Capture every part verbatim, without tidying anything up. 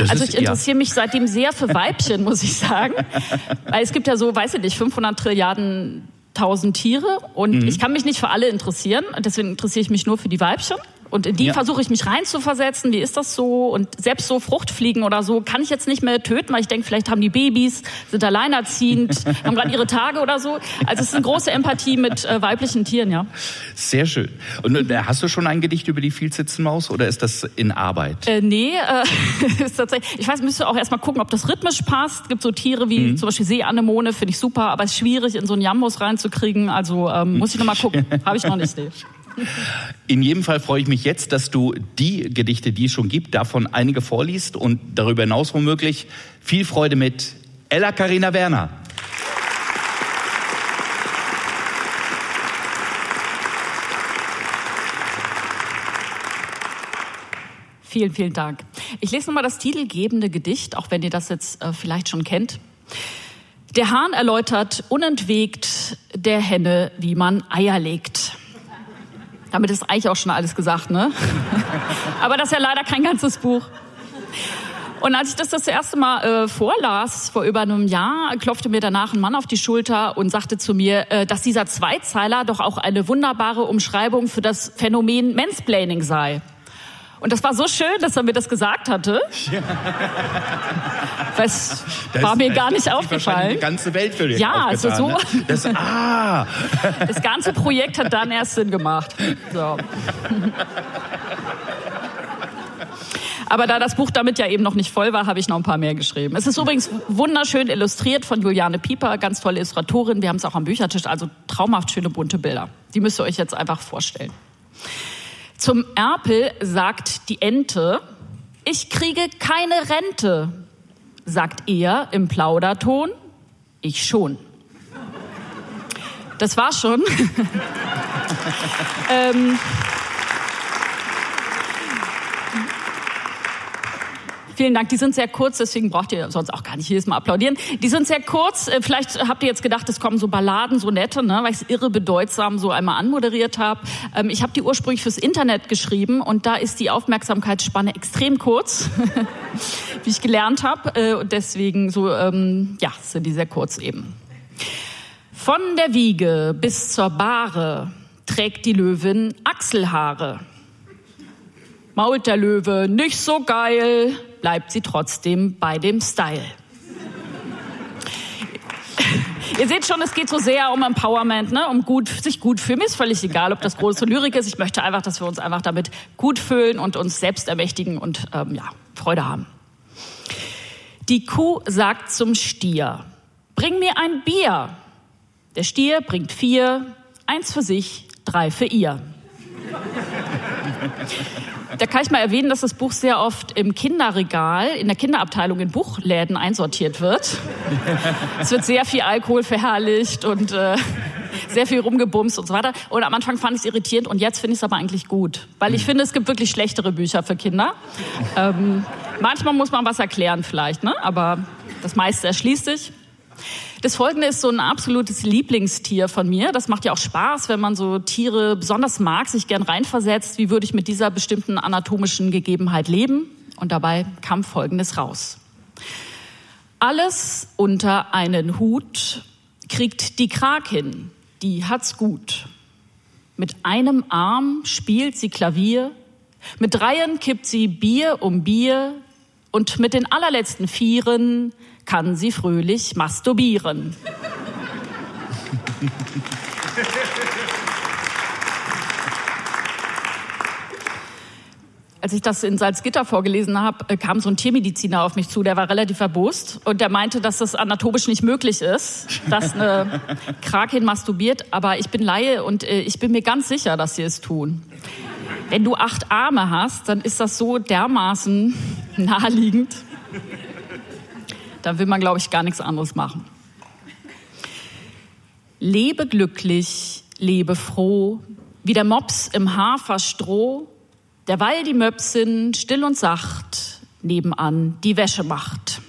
Das also ist, ich interessiere ja. mich seitdem sehr für Weibchen, muss ich sagen. Weil es gibt ja so, weiß ich nicht, fünfhundert Trilliarden tausend Tiere und mhm. ich kann mich nicht für alle interessieren. Deswegen interessiere ich mich nur für die Weibchen. Und in die ja. versuche ich mich reinzuversetzen. Wie ist das so? Und selbst so Fruchtfliegen oder so kann ich jetzt nicht mehr töten, weil ich denke, vielleicht haben die Babys, sind alleinerziehend, haben gerade ihre Tage oder so. Also es ist eine große Empathie mit äh, weiblichen Tieren, ja. Sehr schön. Und äh, hast du schon ein Gedicht über die Vielzitzenmaus oder ist das in Arbeit? Äh, nee, äh, ist tatsächlich. Ich weiß, müsst ihr auch erstmal gucken, ob das rhythmisch passt. Es gibt so Tiere wie mhm. zum Beispiel Seeanemone, finde ich super, aber es ist schwierig, in so einen Jambus reinzukriegen. Also ähm, muss ich noch mal gucken. Habe ich noch nicht. Nee. In jedem Fall freue ich mich jetzt, dass du die Gedichte, die es schon gibt, davon einige vorliest und darüber hinaus womöglich viel Freude mit Ella Carina Werner. Vielen, vielen Dank. Ich lese nochmal das titelgebende Gedicht, auch wenn ihr das jetzt äh, vielleicht schon kennt. Der Hahn erläutert unentwegt der Henne, wie man Eier legt. Damit ist eigentlich auch schon alles gesagt, ne? Aber das ist ja leider kein ganzes Buch. Und als ich das das erste Mal äh, vorlas, vor über einem Jahr, klopfte mir danach ein Mann auf die Schulter und sagte zu mir, äh, dass dieser Zweizeiler doch auch eine wunderbare Umschreibung für das Phänomen Mansplaining sei. Und das war so schön, dass er mir das gesagt hatte. Ja. Das, das war mir das, gar nicht das aufgefallen. Die ganze Welt für dich ja, also so. Ne? Das, ah. das ganze Projekt hat dann erst Sinn gemacht. So. Aber da das Buch damit ja eben noch nicht voll war, habe ich noch ein paar mehr geschrieben. Es ist übrigens wunderschön illustriert von Juliane Pieper, ganz tolle Illustratorin. Wir haben es auch am Büchertisch, also traumhaft schöne bunte Bilder. Die müsst ihr euch jetzt einfach vorstellen. Zum Erpel sagt die Ente, ich kriege keine Rente. Sagt er im Plauderton, ich schon. Das war schon. ähm, Vielen Dank. Die sind sehr kurz, deswegen braucht ihr sonst auch gar nicht jedes Mal applaudieren. Die sind sehr kurz. Vielleicht habt ihr jetzt gedacht, es kommen so Balladen, so nette, ne, weil ich es irre bedeutsam so einmal anmoderiert habe. Ich habe die ursprünglich fürs Internet geschrieben und da ist die Aufmerksamkeitsspanne extrem kurz, wie ich gelernt habe. Und deswegen so, ähm, ja, sind die sehr kurz eben. Von der Wiege bis zur Bahre trägt die Löwin Achselhaare. Mault der Löwe nicht so geil, bleibt sie trotzdem bei dem Style. Ihr seht schon, es geht so sehr um Empowerment, ne? Um gut, sich gut fühlen. Mir ist völlig egal, ob das große Lyrik ist. Ich möchte einfach, dass wir uns einfach damit gut fühlen und uns selbst ermächtigen und ähm, ja, Freude haben. Die Kuh sagt zum Stier, bring mir ein Bier. Der Stier bringt vier, eins für sich, drei für ihr. Da kann ich mal erwähnen, dass das Buch sehr oft im Kinderregal, in der Kinderabteilung in Buchläden einsortiert wird. Es wird sehr viel Alkohol verherrlicht und äh, sehr viel rumgebumst und so weiter. Und am Anfang fand ich es irritierend und jetzt finde ich es aber eigentlich gut. Weil ich finde, es gibt wirklich schlechtere Bücher für Kinder. Ähm, manchmal muss man was erklären vielleicht, ne? Aber das meiste erschließt sich. Das Folgende ist so ein absolutes Lieblingstier von mir. Das macht ja auch Spaß, wenn man so Tiere besonders mag, sich gern reinversetzt. Wie würde ich mit dieser bestimmten anatomischen Gegebenheit leben? Und dabei kam Folgendes raus. Alles unter einen Hut kriegt die Krakin, die hat's gut. Mit einem Arm spielt sie Klavier, mit dreien kippt sie Bier um Bier und mit den allerletzten Vieren kann sie fröhlich masturbieren. Als ich das in Salzgitter vorgelesen habe, kam so ein Tiermediziner auf mich zu, der war relativ erbost und der meinte, dass das anatomisch nicht möglich ist, dass eine Krakin masturbiert, aber ich bin Laie und ich bin mir ganz sicher, dass sie es tun. Wenn du acht Arme hast, dann ist das so dermaßen naheliegend. Da will man, glaube ich, gar nichts anderes machen. Lebe glücklich, lebe froh, wie der Mops im Haferstroh, derweil die Möpsin still und sacht nebenan die Wäsche macht.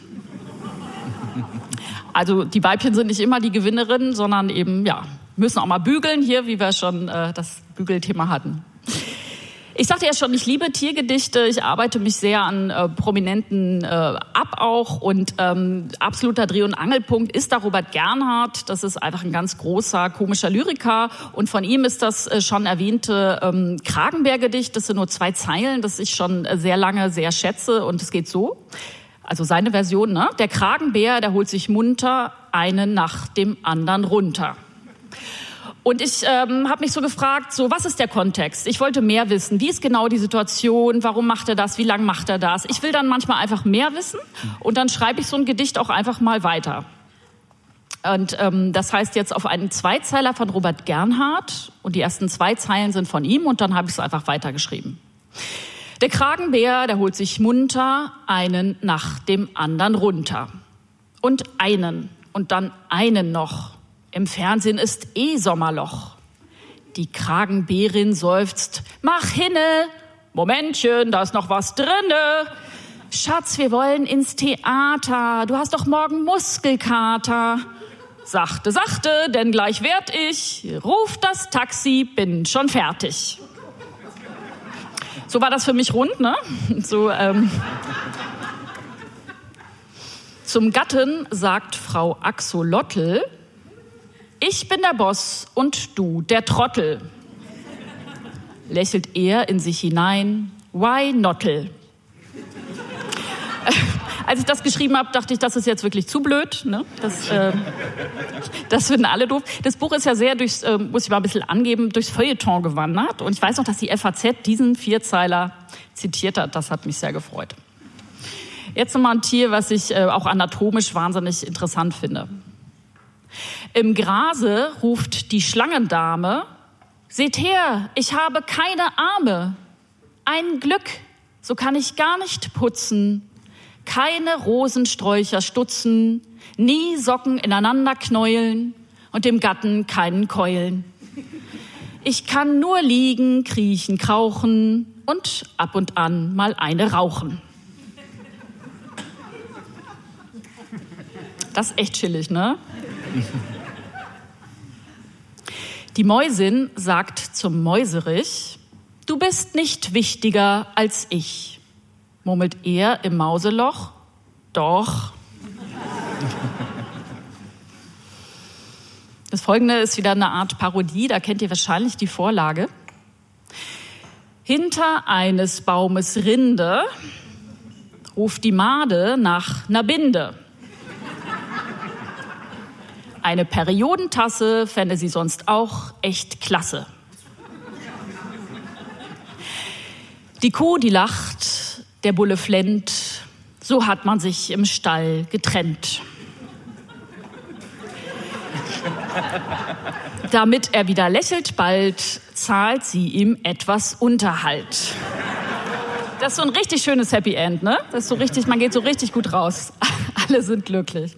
Also die Weibchen sind nicht immer die Gewinnerinnen, sondern eben, ja, müssen auch mal bügeln hier, wie wir schon äh, das Bügelthema hatten. Ich sagte ja schon, ich liebe Tiergedichte. Ich arbeite mich sehr an äh, Prominenten äh, ab auch. Und ähm, absoluter Dreh- und Angelpunkt ist da Robert Gernhardt. Das ist einfach ein ganz großer, komischer Lyriker. Und von ihm ist das äh, schon erwähnte ähm, Kragenbär-Gedicht. Das sind nur zwei Zeilen, das ich schon äh, sehr lange sehr schätze. Und es geht so. Also seine Version, ne? Der Kragenbär, der holt sich munter einen nach dem anderen runter. Und ich ähm, habe mich so gefragt, so was ist der Kontext? Ich wollte mehr wissen. Wie ist genau die Situation? Warum macht er das? Wie lange macht er das? Ich will dann manchmal einfach mehr wissen und dann schreibe ich so ein Gedicht auch einfach mal weiter. Und ähm, das heißt jetzt auf einen Zweizeiler von Robert Gernhardt und die ersten zwei Zeilen sind von ihm und dann habe ich es einfach weitergeschrieben. Der Kragenbär, der holt sich munter einen nach dem anderen runter. Und einen und dann einen noch. Im Fernsehen ist eh Sommerloch. Die Kragenbärin seufzt, mach hinne, Momentchen, da ist noch was drinne. Schatz, wir wollen ins Theater, du hast doch morgen Muskelkater. Sachte, sachte, denn gleich werd ich, ruf das Taxi, bin schon fertig. So war das für mich rund, ne? So, ähm. Zum Gatten sagt Frau Axolotl, ich bin der Boss und du der Trottel. Lächelt er in sich hinein, why nottel? Als ich das geschrieben habe, dachte ich, das ist jetzt wirklich zu blöd. Ne? Das, äh, das finden alle doof. Das Buch ist ja sehr durchs, äh, muss ich mal ein bisschen angeben, durchs Feuilleton gewandert. Und ich weiß noch, dass die F A Z diesen Vierzeiler zitiert hat. Das hat mich sehr gefreut. Jetzt nochmal ein Tier, was ich äh, auch anatomisch wahnsinnig interessant finde. Im Grase ruft die Schlangendame, seht her, ich habe keine Arme. Ein Glück, so kann ich gar nicht putzen. Keine Rosensträucher stutzen, nie Socken ineinander knäulen und dem Gatten keinen Keulen. Ich kann nur liegen, kriechen, krauchen und ab und an mal eine rauchen. Das ist echt chillig, ne? Die Mäusin sagt zum Mäuserich, du bist nicht wichtiger als ich. Murmelt er im Mauseloch, doch. Das Folgende ist wieder eine Art Parodie, da kennt ihr wahrscheinlich die Vorlage. Hinter eines Baumes Rinde ruft die Made nach ner Binde. Eine Periodentasse fände sie sonst auch echt klasse. Die Kuh, die lacht, der Bulle flennt, so hat man sich im Stall getrennt. Damit er wieder lächelt bald, zahlt sie ihm etwas Unterhalt. Das ist so ein richtig schönes Happy End, ne? Das ist so richtig, man geht so richtig gut raus. Alle sind glücklich.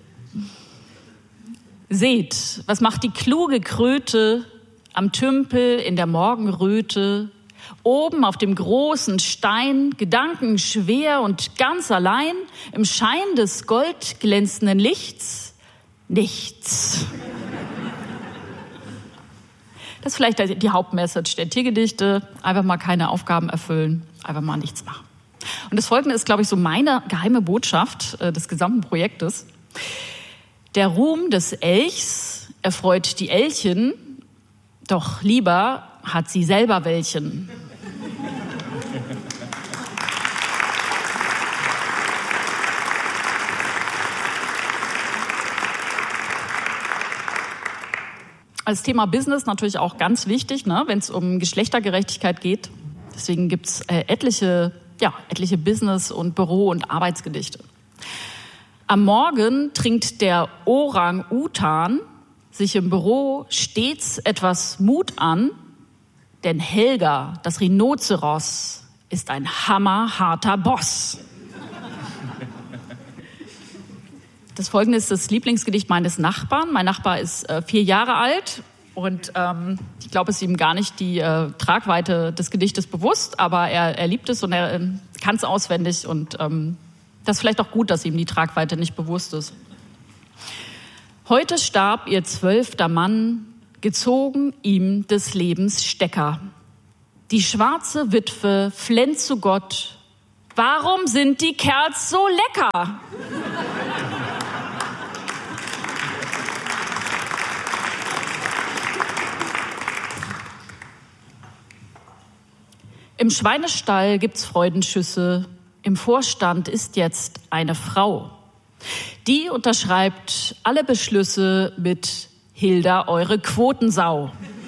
Seht, was macht die kluge Kröte am Tümpel in der Morgenröte, oben auf dem großen Stein, gedankenschwer und ganz allein, im Schein des goldglänzenden Lichts, nichts. Das ist vielleicht die Hauptmessage der Tiergedichte, einfach mal keine Aufgaben erfüllen, einfach mal nichts machen. Und das Folgende ist, glaube ich, so meine geheime Botschaft äh, des gesamten Projektes. Der Ruhm des Elchs erfreut die Elchen, doch lieber hat sie selber welchen. Als Thema Business natürlich auch ganz wichtig, ne, wenn es um Geschlechtergerechtigkeit geht. Deswegen gibt es äh, etliche, ja, etliche Business- und Büro- und Arbeitsgedichte. Am Morgen trinkt der Orang-Utan sich im Büro stets etwas Mut an, denn Helga, das Rhinoceros, ist ein hammerharter Boss. Das Folgende ist das Lieblingsgedicht meines Nachbarn. Mein Nachbar ist äh, vier Jahre alt und ähm, ich glaube, es ist ihm gar nicht die äh, Tragweite des Gedichtes bewusst, aber er, er liebt es und er äh, kann es auswendig und ähm, das ist vielleicht auch gut, dass ihm die Tragweite nicht bewusst ist. Heute starb ihr zwölfter Mann, gezogen ihm des Lebens Stecker. Die schwarze Witwe flennt zu Gott. Warum sind die Kerls so lecker? Im Schweinestall gibt's Freudenschüsse. Im Vorstand ist jetzt eine Frau. Die unterschreibt alle Beschlüsse mit Hilda, eure Quotensau.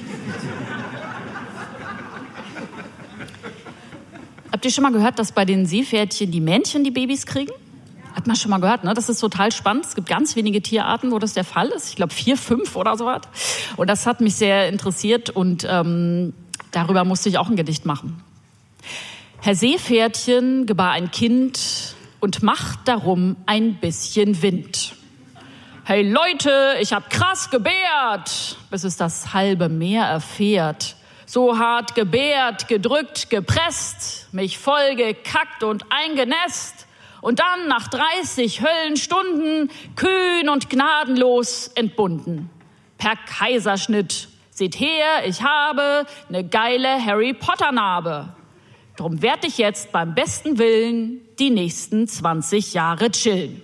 Habt ihr schon mal gehört, dass bei den Seepferdchen die Männchen die Babys kriegen? Hat man schon mal gehört, ne? Das ist total spannend. Es gibt ganz wenige Tierarten, wo das der Fall ist. Ich glaube vier, fünf oder so was. Und das hat mich sehr interessiert und ähm, darüber musste ich auch ein Gedicht machen. Herr Seepferdchen gebar ein Kind und macht darum ein bisschen Wind. Hey Leute, ich hab krass gebärt, bis es das halbe Meer erfährt. So hart gebärt, gedrückt, gepresst, mich voll gekackt und eingenässt. Und dann nach dreißig Höllenstunden kühn und gnadenlos entbunden. Per Kaiserschnitt, seht her, ich habe ne geile Harry-Potter-Narbe. Drum werd ich jetzt beim besten Willen die nächsten zwanzig Jahre chillen.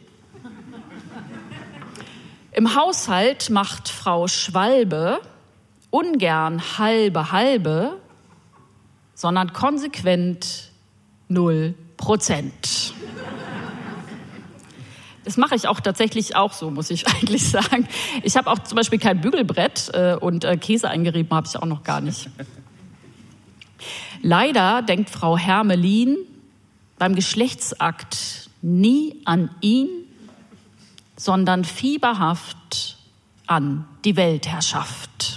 Im Haushalt macht Frau Schwalbe ungern halbe halbe, sondern konsequent null Prozent. Das mache ich auch tatsächlich auch so, muss ich eigentlich sagen. Ich habe auch zum Beispiel kein Bügelbrett äh, und äh, Käse eingerieben habe ich auch noch gar nicht. Leider denkt Frau Hermelin beim Geschlechtsakt nie an ihn, sondern fieberhaft an die Weltherrschaft.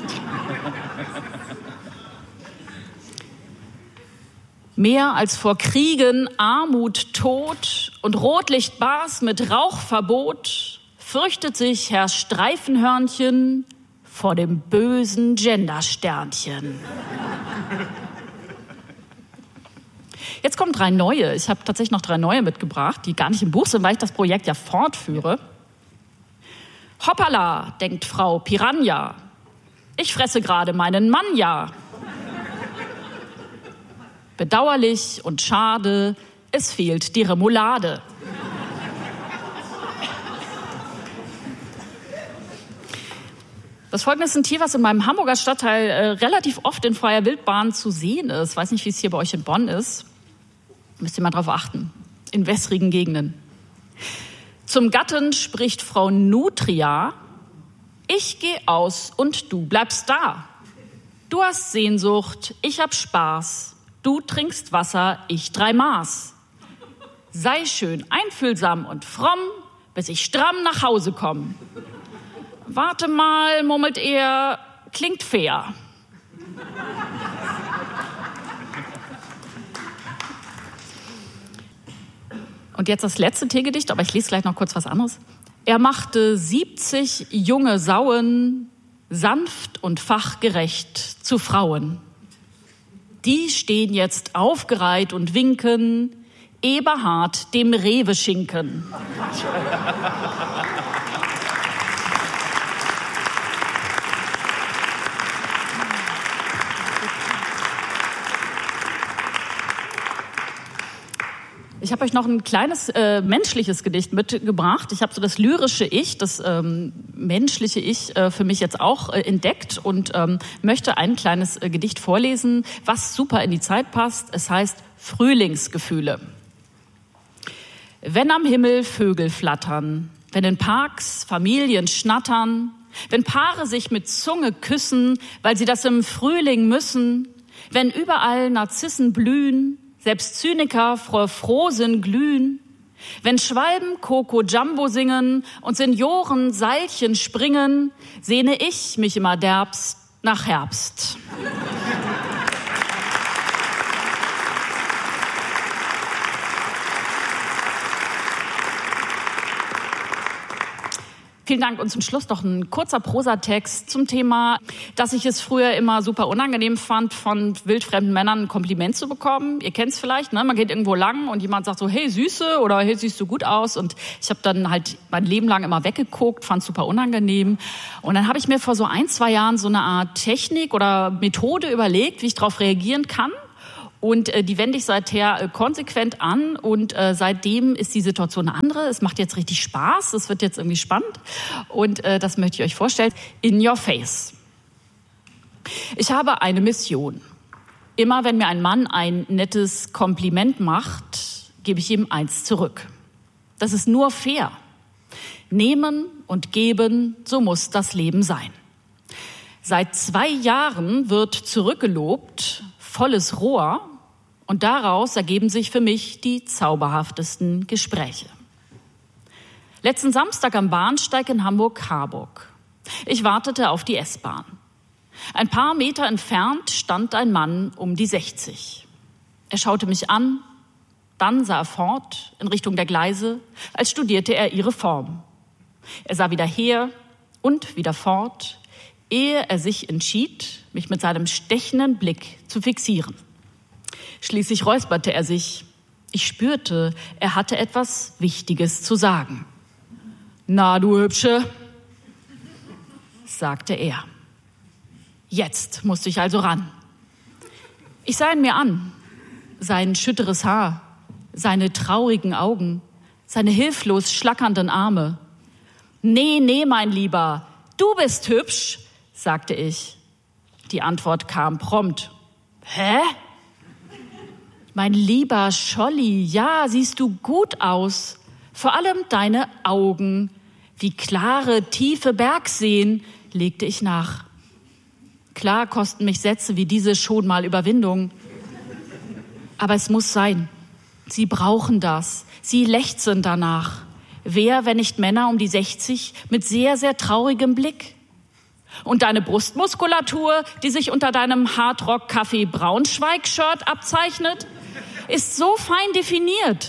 Mehr als vor Kriegen, Armut, Tod und Rotlichtbars mit Rauchverbot fürchtet sich Herr Streifenhörnchen vor dem bösen Gendersternchen. Jetzt kommen drei neue. Ich habe tatsächlich noch drei neue mitgebracht, die gar nicht im Buch sind, weil ich das Projekt ja fortführe. Hoppala, denkt Frau Piranha. Ich fresse gerade meinen Mann, ja. Bedauerlich und schade, es fehlt die Remoulade. Das Folgende ist ein Tier, was in meinem Hamburger Stadtteil äh, relativ oft in freier Wildbahn zu sehen ist. Ich weiß nicht, wie es hier bei euch in Bonn ist. Müsst ihr mal drauf achten. In wässrigen Gegenden. Zum Gatten spricht Frau Nutria: Ich geh aus und du bleibst da. Du hast Sehnsucht, ich hab Spaß. Du trinkst Wasser, ich drei Maß. Sei schön einfühlsam und fromm, bis ich stramm nach Hause komm. Warte mal, murmelt er, klingt fair. Und jetzt das letzte Tiergedicht, aber ich lese gleich noch kurz was anderes. Er machte siebzig junge Sauen sanft und fachgerecht zu Frauen. Die stehen jetzt aufgereiht und winken Eberhard dem Rewe-Schinken. Ich habe euch noch ein kleines äh, menschliches Gedicht mitgebracht. Ich habe so das lyrische Ich, das ähm, menschliche Ich äh, für mich jetzt auch äh, entdeckt und ähm, möchte ein kleines äh, Gedicht vorlesen, was super in die Zeit passt. Es heißt Frühlingsgefühle. Wenn am Himmel Vögel flattern, wenn in Parks Familien schnattern, wenn Paare sich mit Zunge küssen, weil sie das im Frühling müssen, wenn überall Narzissen blühen, selbst Zyniker vor Frohsinn glühen, wenn Schwalben Coco Jumbo singen und Senioren Seilchen springen, sehne ich mich immer derbst nach Herbst. Vielen Dank. Und zum Schluss noch ein kurzer Prosatext zum Thema, dass ich es früher immer super unangenehm fand, von wildfremden Männern ein Kompliment zu bekommen. Ihr kennt es vielleicht, ne? Man geht irgendwo lang und jemand sagt so, hey Süße oder hey, siehst du gut aus. Und ich habe dann halt mein Leben lang immer weggeguckt, fand es super unangenehm. Und dann habe ich mir vor so ein, zwei Jahren so eine Art Technik oder Methode überlegt, wie ich darauf reagieren kann. Und äh, die wende ich seither äh, konsequent an und äh, seitdem ist die Situation eine andere. Es macht jetzt richtig Spaß, es wird jetzt irgendwie spannend und äh, das möchte ich euch vorstellen. In your face. Ich habe eine Mission. Immer wenn mir ein Mann ein nettes Kompliment macht, gebe ich ihm eins zurück. Das ist nur fair. Nehmen und geben, so muss das Leben sein. Seit zwei Jahren wird zurückgelobt, volles Rohr. Und daraus ergeben sich für mich die zauberhaftesten Gespräche. Letzten Samstag am Bahnsteig in Hamburg-Harburg. Ich wartete auf die S-Bahn. Ein paar Meter entfernt stand ein Mann um die sechzig. Er schaute mich an, dann sah er fort in Richtung der Gleise, als studierte er ihre Form. Er sah wieder her und wieder fort, ehe er sich entschied, mich mit seinem stechenden Blick zu fixieren. Schließlich räusperte er sich. Ich spürte, er hatte etwas Wichtiges zu sagen. »Na, du Hübsche«, sagte er. Jetzt musste ich also ran. Ich sah ihn mir an. Sein schütteres Haar, seine traurigen Augen, seine hilflos schlackernden Arme. »Nee, nee, mein Lieber, du bist hübsch«, sagte ich. Die Antwort kam prompt. »Hä?« »Mein lieber Scholli, ja, siehst du gut aus. Vor allem deine Augen. Wie klare, tiefe Bergseen«, legte ich nach. Klar kosten mich Sätze wie diese schon mal Überwindung. Aber es muss sein. Sie brauchen das. Sie lechzen danach. Wer, wenn nicht Männer um die sechzig, mit sehr, sehr traurigem Blick? Und deine Brustmuskulatur, die sich unter deinem Hardrock-Kaffee-Braunschweig-Shirt abzeichnet, ist so fein definiert.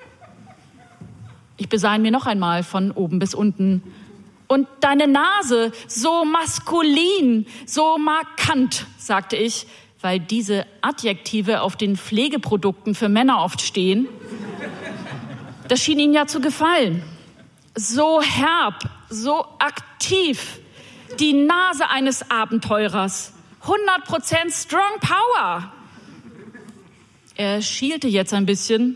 Ich besah ihn mir noch einmal von oben bis unten. Und deine Nase, so maskulin, so markant, sagte ich, weil diese Adjektive auf den Pflegeprodukten für Männer oft stehen. Das schien ihnen ja zu gefallen. So herb, so aktiv. Die Nase eines Abenteurers. hundert Prozent Strong Power. Er schielte jetzt ein bisschen,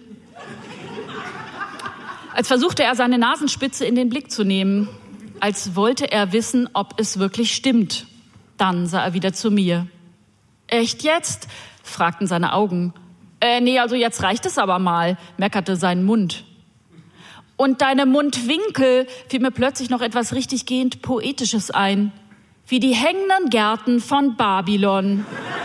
als versuchte er, seine Nasenspitze in den Blick zu nehmen, als wollte er wissen, ob es wirklich stimmt. Dann sah er wieder zu mir. »Echt jetzt?«, fragten seine Augen. Äh, nee, also jetzt reicht es aber mal«, meckerte sein Mund. Und deine Mundwinkel, fiel mir plötzlich noch etwas richtiggehend Poetisches ein, wie die hängenden Gärten von Babylon.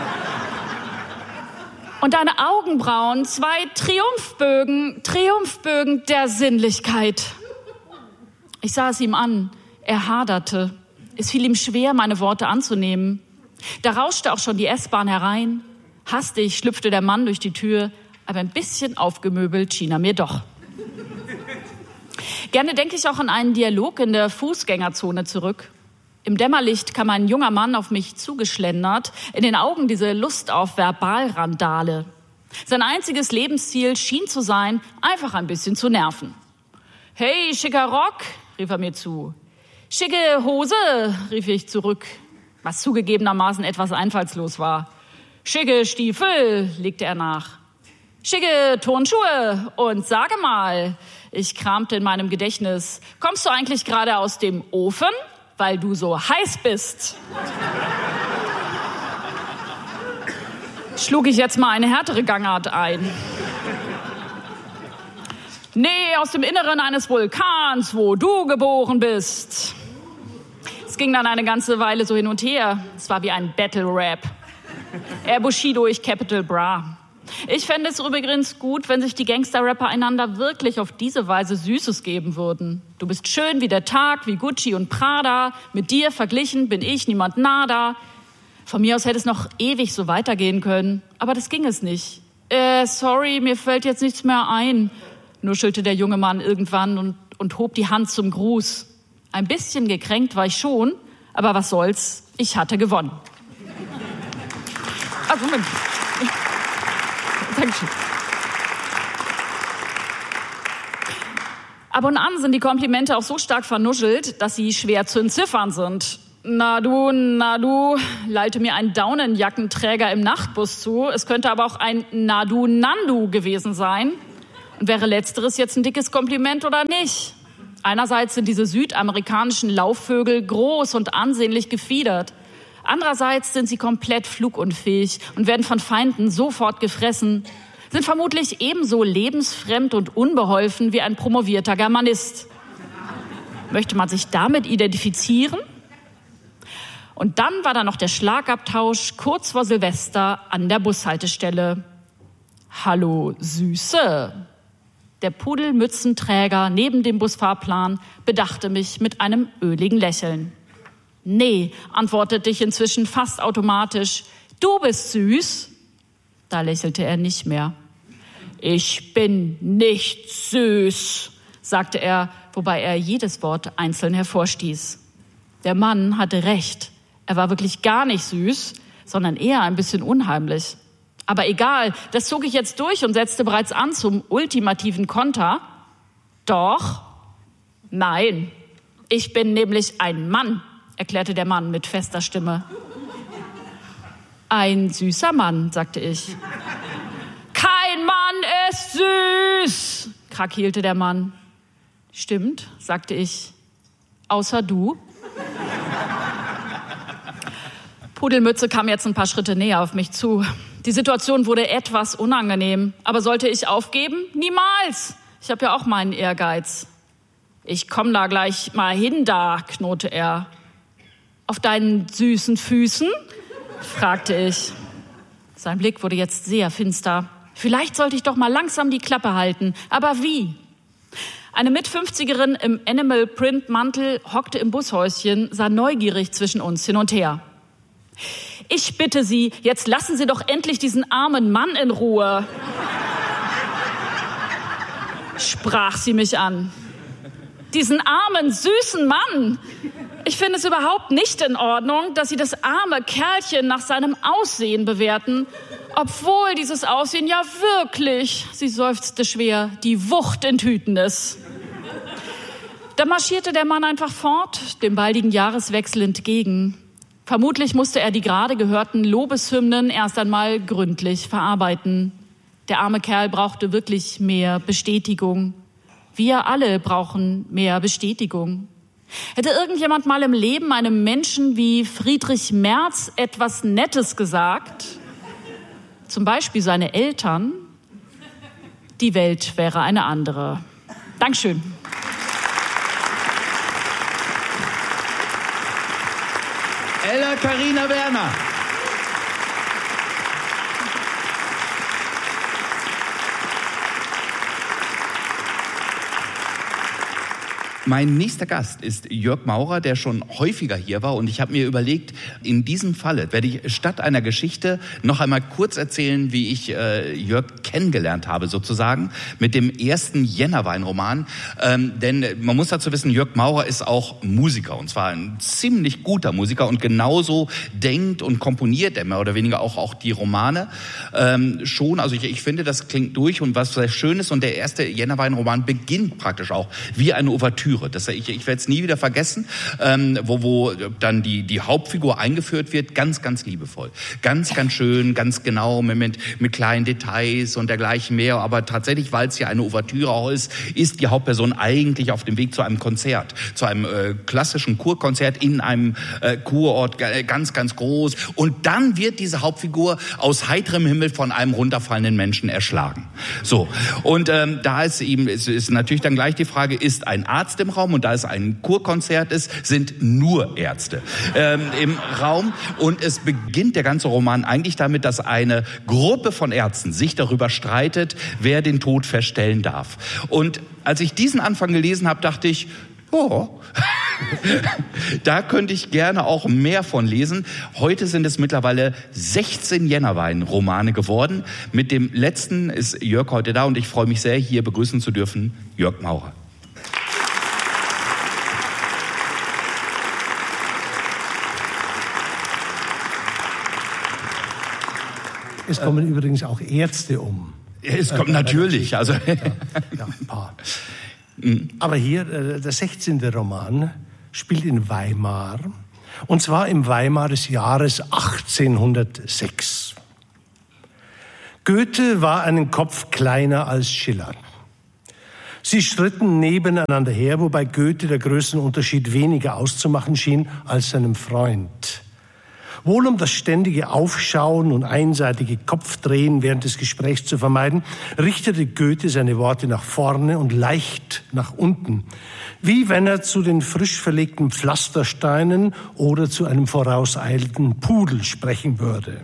Und deine Augenbrauen, zwei Triumphbögen, Triumphbögen der Sinnlichkeit. Ich sah es ihm an. Er haderte. Es fiel ihm schwer, meine Worte anzunehmen. Da rauschte auch schon die S-Bahn herein. Hastig schlüpfte der Mann durch die Tür, aber ein bisschen aufgemöbelt schien er mir doch. Gerne denke ich auch an einen Dialog in der Fußgängerzone zurück. Im Dämmerlicht kam ein junger Mann auf mich zugeschlendert, in den Augen diese Lust auf Verbalrandale. Sein einziges Lebensziel schien zu sein, einfach ein bisschen zu nerven. »Hey, schicker Rock«, rief er mir zu. »Schicke Hose«, rief ich zurück, was zugegebenermaßen etwas einfallslos war. »Schicke Stiefel«, legte er nach. »Schicke Turnschuhe und sage mal«, ich kramte in meinem Gedächtnis, »kommst du eigentlich gerade aus dem Ofen, weil du so heiß bist?« Schlug ich jetzt mal eine härtere Gangart ein. »Nee, aus dem Inneren eines Vulkans, wo du geboren bist.« Es ging dann eine ganze Weile so hin und her. Es war wie ein Battle-Rap. Er Bushido, ich Capital Bra. Ich fände es übrigens gut, wenn sich die Gangster-Rapper einander wirklich auf diese Weise Süßes geben würden. Du bist schön wie der Tag, wie Gucci und Prada. Mit dir verglichen bin ich niemand nada. Von mir aus hätte es noch ewig so weitergehen können. Aber das ging es nicht. Äh, sorry, mir fällt jetzt nichts mehr ein, nuschelte der junge Mann irgendwann und, und hob die Hand zum Gruß. Ein bisschen gekränkt war ich schon, aber was soll's, ich hatte gewonnen. Also, Moment. Dankeschön. Ab und an sind die Komplimente auch so stark vernuschelt, dass sie schwer zu entziffern sind. Na du, na du, lallte mir ein Daunenjackenträger im Nachtbus zu. Es könnte aber auch ein Na du, Nandu gewesen sein. Und wäre letzteres jetzt ein dickes Kompliment oder nicht? Einerseits sind diese südamerikanischen Laufvögel groß und ansehnlich gefiedert. Andererseits sind sie komplett flugunfähig und werden von Feinden sofort gefressen, sind vermutlich ebenso lebensfremd und unbeholfen wie ein promovierter Germanist. Möchte man sich damit identifizieren? Und dann war da noch der Schlagabtausch kurz vor Silvester an der Bushaltestelle. Hallo, Süße. Der Pudelmützenträger neben dem Busfahrplan bedachte mich mit einem öligen Lächeln. Nee, antwortete ich inzwischen fast automatisch. Du bist süß. Da lächelte er nicht mehr. Ich bin nicht süß, sagte er, wobei er jedes Wort einzeln hervorstieß. Der Mann hatte recht. Er war wirklich gar nicht süß, sondern eher ein bisschen unheimlich. Aber egal, das zog ich jetzt durch und setzte bereits an zum ultimativen Konter. Doch, nein, ich bin nämlich ein Mann, erklärte der Mann mit fester Stimme. Ein süßer Mann, sagte ich. Kein Mann ist süß, krakeelte der Mann. Stimmt, sagte ich. Außer du. Pudelmütze kam jetzt ein paar Schritte näher auf mich zu. Die Situation wurde etwas unangenehm. Aber sollte ich aufgeben? Niemals. Ich habe ja auch meinen Ehrgeiz. Ich komm da gleich mal hin da, knurrte er. Auf deinen süßen Füßen? Fragte ich. Sein Blick wurde jetzt sehr finster. Vielleicht sollte ich doch mal langsam die Klappe halten. Aber wie? Eine Mitfünfzigerin im Animal-Print-Mantel hockte im Bushäuschen, sah neugierig zwischen uns hin und her. Ich bitte Sie, jetzt lassen Sie doch endlich diesen armen Mann in Ruhe, sprach sie mich an. Diesen armen, süßen Mann. Ich finde es überhaupt nicht in Ordnung, dass Sie das arme Kerlchen nach seinem Aussehen bewerten, obwohl dieses Aussehen ja wirklich, sie seufzte schwer, die Wucht in Tüten ist. Da marschierte der Mann einfach fort, dem baldigen Jahreswechsel entgegen. Vermutlich musste er die gerade gehörten Lobeshymnen erst einmal gründlich verarbeiten. Der arme Kerl brauchte wirklich mehr Bestätigung. Wir alle brauchen mehr Bestätigung. Hätte irgendjemand mal im Leben einem Menschen wie Friedrich Merz etwas Nettes gesagt, zum Beispiel seine Eltern, die Welt wäre eine andere. Dankeschön. Ella Carina Werner. Mein nächster Gast ist Jörg Maurer, der schon häufiger hier war. Und ich habe mir überlegt, in diesem Falle werde ich statt einer Geschichte noch einmal kurz erzählen, wie ich äh, Jörg kennengelernt habe, sozusagen, mit dem ersten Jännerwein-Roman. Ähm, denn man muss dazu wissen, Jörg Maurer ist auch Musiker. Und zwar ein ziemlich guter Musiker. Und genauso denkt und komponiert er mehr oder weniger auch, auch die Romane ähm, schon. Also ich, ich finde, das klingt durch und was sehr schön ist. Und der erste Jännerwein-Roman beginnt praktisch auch wie eine Ouvertüre. Das, ich ich werde es nie wieder vergessen, ähm, wo, wo dann die, die Hauptfigur eingeführt wird, ganz, ganz liebevoll. Ganz, ganz schön, ganz genau, mit, mit kleinen Details und dergleichen mehr. Aber tatsächlich, weil es ja eine Ouvertüre auch ist, ist die Hauptperson eigentlich auf dem Weg zu einem Konzert, zu einem äh, klassischen Kurkonzert in einem äh, Kurort, ganz, ganz groß. Und dann wird diese Hauptfigur aus heiterem Himmel von einem runterfallenden Menschen erschlagen. So, und ähm, da ist eben, ist, ist natürlich dann gleich die Frage, ist ein Arzt im Raum, und da es ein Kurkonzert ist, sind nur Ärzte ähm, im Raum. Und es beginnt der ganze Roman eigentlich damit, dass eine Gruppe von Ärzten sich darüber streitet, wer den Tod feststellen darf. Und als ich diesen Anfang gelesen habe, dachte ich, oh, da könnte ich gerne auch mehr von lesen. Heute sind es mittlerweile sechzehn Jännerwein-Romane geworden. Mit dem letzten ist Jörg heute da und ich freue mich sehr, hier begrüßen zu dürfen Jörg Maurer. Es kommen übrigens auch Ärzte um. Es kommt äh, natürlich, also. Ja, ja, ein paar. Aber hier, äh, der sechzehnte Roman spielt in Weimar. Und zwar im Weimar des Jahres achtzehnhundertsechs. Goethe war einen Kopf kleiner als Schiller. Sie schritten nebeneinander her, wobei Goethe der Größenunterschied weniger auszumachen schien als seinem Freund. Wohl um das ständige Aufschauen und einseitige Kopfdrehen während des Gesprächs zu vermeiden, richtete Goethe seine Worte nach vorne und leicht nach unten, wie wenn er zu den frisch verlegten Pflastersteinen oder zu einem vorauseilenden Pudel sprechen würde.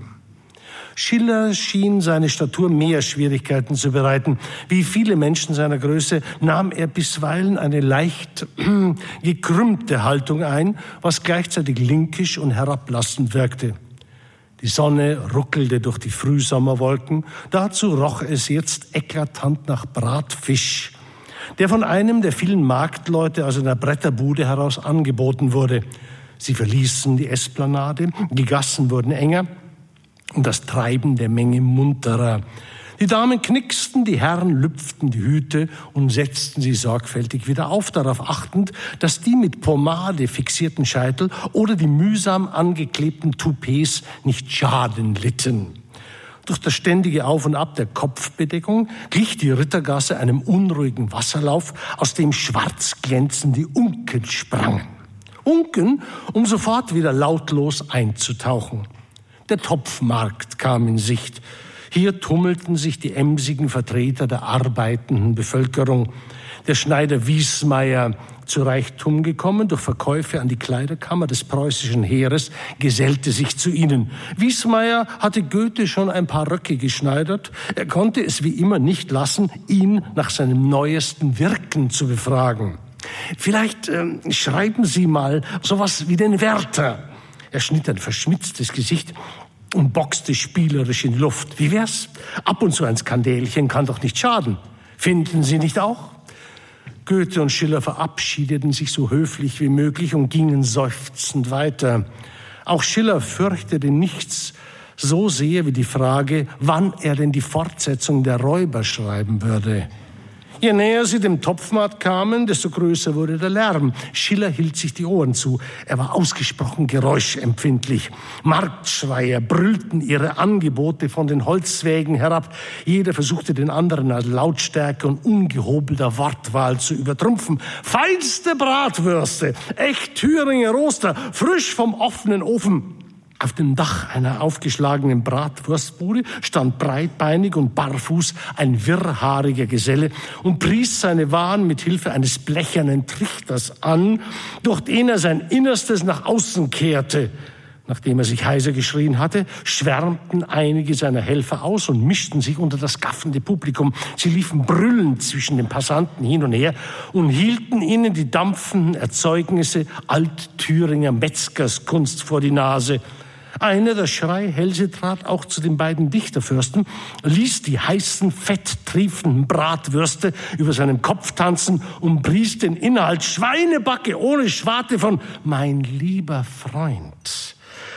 Schiller schien seine Statur mehr Schwierigkeiten zu bereiten. Wie viele Menschen seiner Größe nahm er bisweilen eine leicht gekrümmte Haltung ein, was gleichzeitig linkisch und herablassend wirkte. Die Sonne ruckelte durch die Frühsommerwolken. Dazu roch es jetzt eklatant nach Bratfisch, der von einem der vielen Marktleute aus einer Bretterbude heraus angeboten wurde. Sie verließen die Esplanade, die Gassen wurden enger und das Treiben der Menge munterer. Die Damen knicksten, die Herren lüpften die Hüte und setzten sie sorgfältig wieder auf, darauf achtend, dass die mit Pomade fixierten Scheitel oder die mühsam angeklebten Toupets nicht Schaden litten. Durch das ständige Auf und Ab der Kopfbedeckung glich die Rittergasse einem unruhigen Wasserlauf, aus dem schwarz glänzende Unken sprangen. Unken, um sofort wieder lautlos einzutauchen. Der Topfmarkt kam in Sicht. Hier tummelten sich die emsigen Vertreter der arbeitenden Bevölkerung. Der Schneider Wiesmeier, zu Reichtum gekommen durch Verkäufe an die Kleiderkammer des preußischen Heeres, gesellte sich zu ihnen. Wiesmeier hatte Goethe schon ein paar Röcke geschneidert. Er konnte es wie immer nicht lassen, ihn nach seinem neuesten Wirken zu befragen. Vielleicht äh, schreiben Sie mal sowas wie den Werther. Er schnitt ein verschmitztes Gesicht und boxte spielerisch in Luft. Wie wär's? Ab und zu ein Skandälchen kann doch nicht schaden. Finden Sie nicht auch? Goethe und Schiller verabschiedeten sich so höflich wie möglich und gingen seufzend weiter. Auch Schiller fürchtete nichts so sehr wie die Frage, wann er denn die Fortsetzung der Räuber schreiben würde. Je näher sie dem Topfmarkt kamen, desto größer wurde der Lärm. Schiller hielt sich die Ohren zu. Er war ausgesprochen geräuschempfindlich. Marktschreier brüllten ihre Angebote von den Holzwägen herab. Jeder versuchte den anderen als Lautstärke und ungehobelter Wortwahl zu übertrumpfen. Feinste Bratwürste, echt Thüringer Roster, frisch vom offenen Ofen. Auf dem Dach einer aufgeschlagenen Bratwurstbude stand breitbeinig und barfuß ein wirrhaariger Geselle und pries seine Waren mit Hilfe eines blechernen Trichters an, durch den er sein Innerstes nach außen kehrte. Nachdem er sich heiser geschrien hatte, schwärmten einige seiner Helfer aus und mischten sich unter das gaffende Publikum. Sie liefen brüllend zwischen den Passanten hin und her und hielten ihnen die dampfenden Erzeugnisse Alt-Thüringer Metzgerskunst vor die Nase. Einer der Schreihälse trat auch zu den beiden Dichterfürsten, ließ die heißen, fetttriefenden Bratwürste über seinem Kopf tanzen und pries den Inhalt Schweinebacke ohne Schwarte von »Mein lieber Freund«,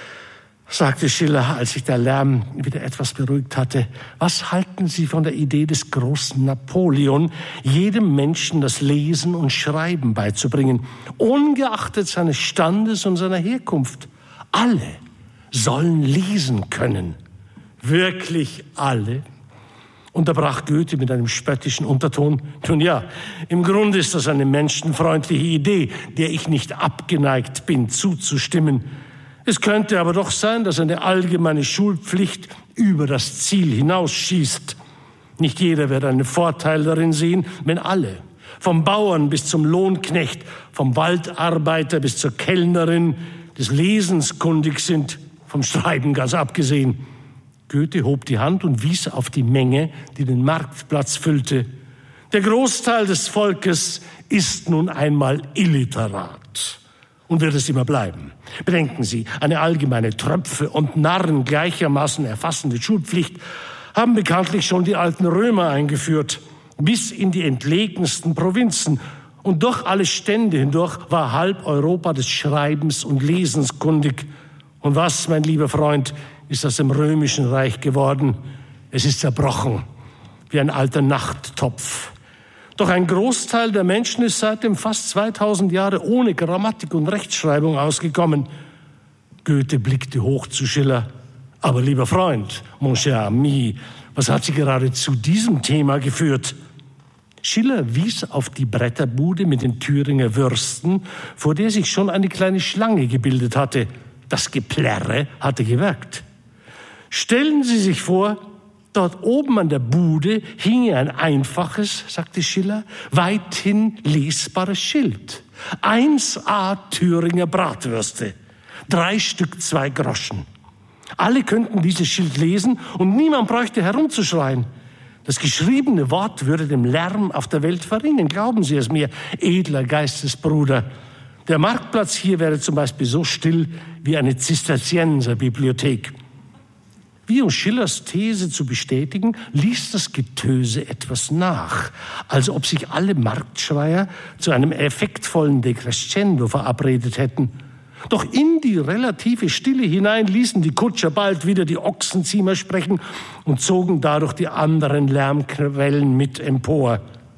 sagte Schiller, als sich der Lärm wieder etwas beruhigt hatte. Was halten Sie von der Idee des großen Napoleon, jedem Menschen das Lesen und Schreiben beizubringen, ungeachtet seines Standes und seiner Herkunft? Alle sollen lesen können. Wirklich alle? Unterbrach Goethe mit einem spöttischen Unterton. Nun ja, im Grunde ist das eine menschenfreundliche Idee, der ich nicht abgeneigt bin, zuzustimmen. Es könnte aber doch sein, dass eine allgemeine Schulpflicht über das Ziel hinausschießt. Nicht jeder wird einen Vorteil darin sehen, wenn alle, vom Bauern bis zum Lohnknecht, vom Waldarbeiter bis zur Kellnerin, des Lesens kundig sind, vom Schreiben ganz abgesehen. Goethe hob die Hand und wies auf die Menge, die den Marktplatz füllte. Der Großteil des Volkes ist nun einmal illiterat und wird es immer bleiben. Bedenken Sie, eine allgemeine Tröpfe und Narren gleichermaßen erfassende Schulpflicht haben bekanntlich schon die alten Römer eingeführt, bis in die entlegensten Provinzen. Und durch alle Stände hindurch war halb Europa des Schreibens und Lesens kundig. Und was, mein lieber Freund, ist aus dem Römischen Reich geworden. Es ist zerbrochen, wie ein alter Nachttopf. Doch ein Großteil der Menschen ist seitdem fast zweitausend Jahre ohne Grammatik und Rechtschreibung ausgekommen. Goethe blickte hoch zu Schiller. Aber lieber Freund, mon cher ami, was hat Sie gerade zu diesem Thema geführt? Schiller wies auf die Bretterbude mit den Thüringer Würsten, vor der sich schon eine kleine Schlange gebildet hatte. Das Geplärre hatte gewirkt. Stellen Sie sich vor, dort oben an der Bude hinge ein einfaches, sagte Schiller, weithin lesbares Schild. eins a Thüringer Bratwürste. Drei Stück, zwei Groschen. Alle könnten dieses Schild lesen und niemand bräuchte herumzuschreien. Das geschriebene Wort würde dem Lärm auf der Welt verringern. Glauben Sie es mir, edler Geistesbruder. Der Marktplatz hier wäre zum Beispiel so still wie eine Zisterzienserbibliothek. Wie um Schillers These zu bestätigen, ließ das Getöse etwas nach, als ob sich alle Marktschreier zu einem effektvollen Decrescendo verabredet hätten. Doch in die relative Stille hinein ließen die Kutscher bald wieder die Ochsenziemer sprechen und zogen dadurch die anderen Lärmquellen mit empor.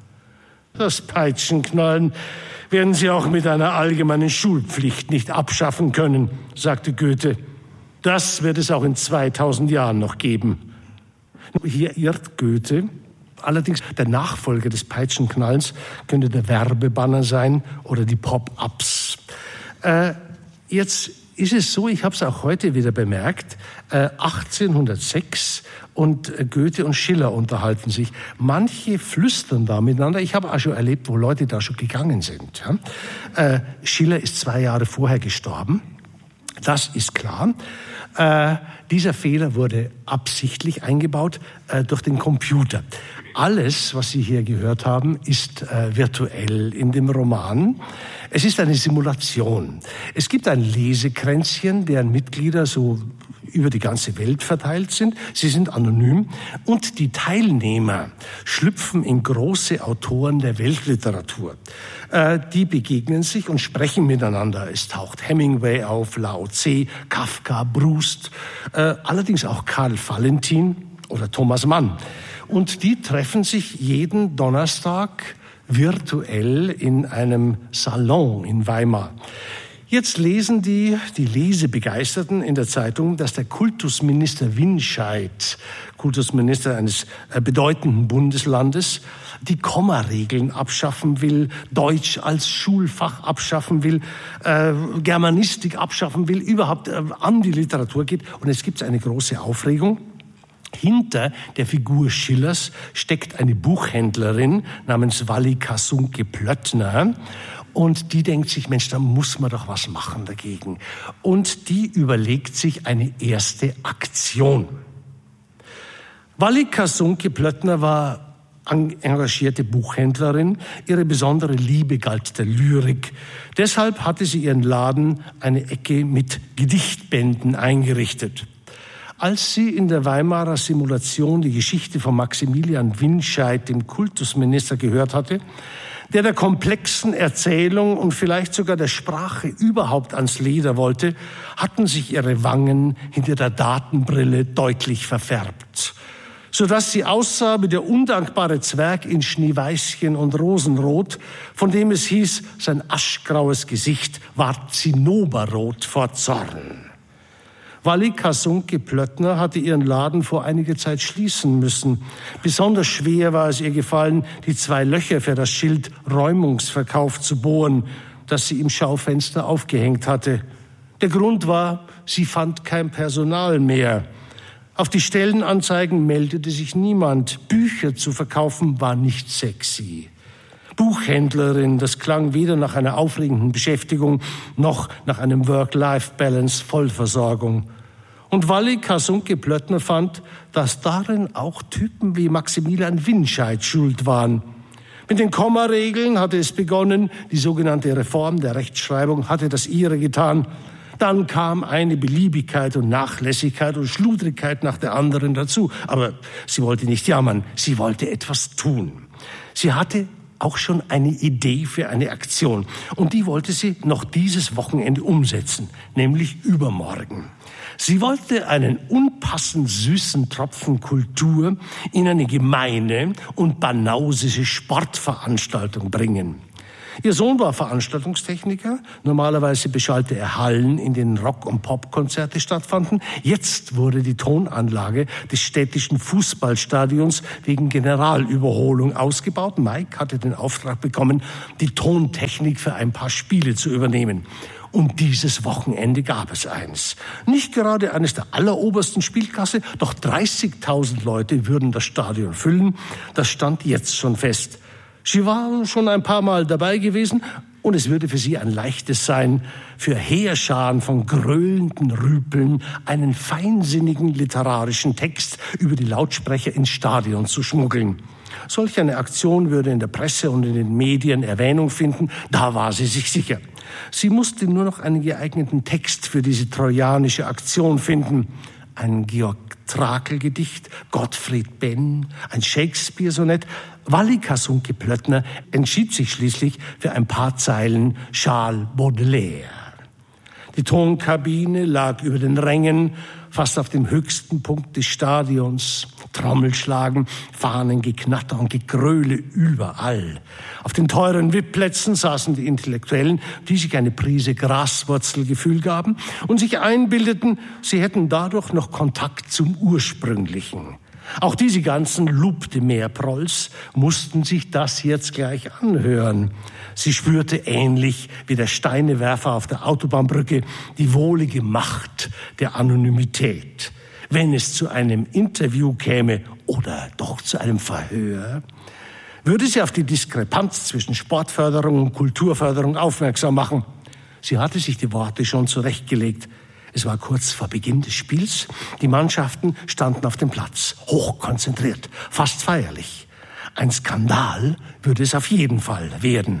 Das Peitschenknallen werden Sie auch mit einer allgemeinen Schulpflicht nicht abschaffen können, sagte Goethe. Das wird es auch in zweitausend Jahren noch geben. Hier irrt Goethe. Allerdings der Nachfolger des Peitschenknallens könnte der Werbebanner sein oder die Pop-ups. Äh, Jetzt ist es so, ich habe es auch heute wieder bemerkt, äh, achtzehnhundertsechs und äh, Goethe und Schiller unterhalten sich. Manche flüstern da miteinander. Ich habe auch schon erlebt, wo Leute da schon gegangen sind. Ja? Äh, Schiller ist zwei Jahre vorher gestorben. Das ist klar. Äh, dieser Fehler wurde absichtlich eingebaut äh, durch den Computer. Alles, was Sie hier gehört haben, ist äh, virtuell in dem Roman. Es ist eine Simulation. Es gibt ein Lesekränzchen, deren Mitglieder so über die ganze Welt verteilt sind. Sie sind anonym und die Teilnehmer schlüpfen in große Autoren der Weltliteratur. Äh, die begegnen sich und sprechen miteinander. Es taucht Hemingway auf, Lao Tse, Kafka, Proust, äh, allerdings auch Karl Valentin oder Thomas Mann. Und die treffen sich jeden Donnerstag virtuell in einem Salon in Weimar. Jetzt lesen die, die Lesebegeisterten in der Zeitung, dass der Kultusminister Winscheid, Kultusminister eines bedeutenden Bundeslandes, die Kommaregeln abschaffen will, Deutsch als Schulfach abschaffen will, äh, Germanistik abschaffen will, überhaupt äh, an die Literatur geht. Und es gibt eine große Aufregung. Hinter der Figur Schillers steckt eine Buchhändlerin namens Walli Kasunke Plöttner. Und die denkt sich, Mensch, da muss man doch was machen dagegen. Und die überlegt sich eine erste Aktion. Walli Kasunke Plöttner war engagierte Buchhändlerin. Ihre besondere Liebe galt der Lyrik. Deshalb hatte sie ihren Laden eine Ecke mit Gedichtbänden eingerichtet. Als sie in der Weimarer Simulation die Geschichte von Maximilian Winscheid, dem Kultusminister, gehört hatte, der der komplexen Erzählung und vielleicht sogar der Sprache überhaupt ans Leder wollte, hatten sich ihre Wangen hinter der Datenbrille deutlich verfärbt, sodass sie aussah wie der undankbare Zwerg in Schneeweißchen und Rosenrot, von dem es hieß, sein aschgraues Gesicht war zinnoberrot vor Zorn. Walli Kasunke Plöttner hatte ihren Laden vor einiger Zeit schließen müssen. Besonders schwer war es ihr gefallen, die zwei Löcher für das Schild Räumungsverkauf zu bohren, das sie im Schaufenster aufgehängt hatte. Der Grund war, sie fand kein Personal mehr. Auf die Stellenanzeigen meldete sich niemand. Bücher zu verkaufen war nicht sexy. Buchhändlerin, das klang weder nach einer aufregenden Beschäftigung noch nach einem Work-Life-Balance Vollversorgung. Und Walli Kasunke Plöttner fand, dass darin auch Typen wie Maximilian Winscheid schuld waren. Mit den Kommaregeln hatte es begonnen, die sogenannte Reform der Rechtschreibung hatte das ihre getan. Dann kam eine Beliebigkeit und Nachlässigkeit und Schludrigkeit nach der anderen dazu. Aber sie wollte nicht jammern, sie wollte etwas tun. Sie hatte auch schon eine Idee für eine Aktion. Und die wollte sie noch dieses Wochenende umsetzen, nämlich übermorgen. Sie wollte einen unpassend süßen Tropfen Kultur in eine gemeine und banausische Sportveranstaltung bringen. Ihr Sohn war Veranstaltungstechniker. Normalerweise beschallte er Hallen, in denen Rock- und Popkonzerte stattfanden. Jetzt wurde die Tonanlage des städtischen Fußballstadions wegen Generalüberholung ausgebaut. Mike hatte den Auftrag bekommen, die Tontechnik für ein paar Spiele zu übernehmen. Und dieses Wochenende gab es eins. Nicht gerade eines der allerobersten Spielklasse, doch dreißigtausend Leute würden das Stadion füllen. Das stand jetzt schon fest. Sie war schon ein paar Mal dabei gewesen und es würde für sie ein leichtes sein, für Heerscharen von gröhlenden Rüpeln einen feinsinnigen literarischen Text über die Lautsprecher ins Stadion zu schmuggeln. Solch eine Aktion würde in der Presse und in den Medien Erwähnung finden, da war sie sich sicher. Sie musste nur noch einen geeigneten Text für diese trojanische Aktion finden. Ein Georg Trakl-Gedicht, Gottfried Benn, ein Shakespeare-Sonett. Walli Kasunki-Plöttner entschied sich schließlich für ein paar Zeilen Charles Baudelaire. Die Tonkabine lag über den Rängen, fast auf dem höchsten Punkt des Stadions. Trommelschlagen, Fahnengeknatter und Gegröle überall. Auf den teuren V I P-Plätzen saßen die Intellektuellen, die sich eine Prise Graswurzelgefühl gaben und sich einbildeten, sie hätten dadurch noch Kontakt zum Ursprünglichen. Auch diese ganzen Lupte-Meerprolls mussten sich das jetzt gleich anhören. Sie spürte ähnlich wie der Steinewerfer auf der Autobahnbrücke die wohlige Macht der Anonymität. Wenn es zu einem Interview käme oder doch zu einem Verhör, würde sie auf die Diskrepanz zwischen Sportförderung und Kulturförderung aufmerksam machen. Sie hatte sich die Worte schon zurechtgelegt. Es war kurz vor Beginn des Spiels. Die Mannschaften standen auf dem Platz, hochkonzentriert, fast feierlich. Ein Skandal würde es auf jeden Fall werden.